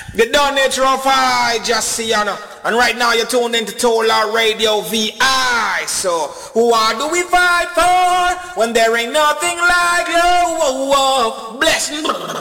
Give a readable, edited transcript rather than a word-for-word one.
The done nature of I just see you know. And right now you're tuned into Tolar Radio VI. So who are do we fight for when there ain't nothing like love? Bless.